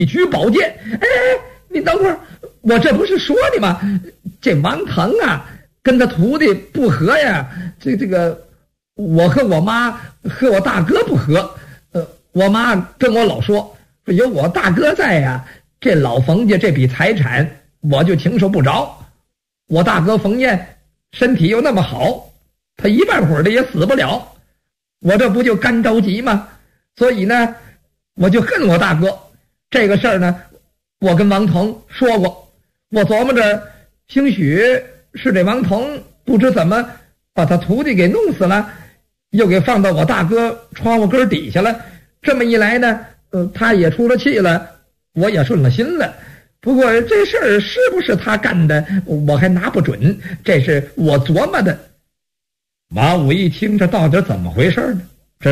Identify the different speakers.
Speaker 1: 一举宝剑，哎，你等会儿，我这不是说的吗？这王腾啊，跟他徒弟不和呀，这个，我和我妈和我大哥不和，我妈跟我老说有我大哥在呀，这老冯家这笔财产我就经受不着。我大哥冯彦身体又那么好，他一半会儿的也死不了，我这不就干着急吗？所以呢，我就恨我大哥。这个事儿呢，我跟王腾说过，我琢磨着兴许是这王腾不知怎么把他徒弟给弄死了，又给放到我大哥窗户根底下了。这么一来呢，他也出了气了，我也顺了心了。不过这事儿是不是他干的，我还拿不准，这是我琢磨的。马武一听这到底怎么回事呢？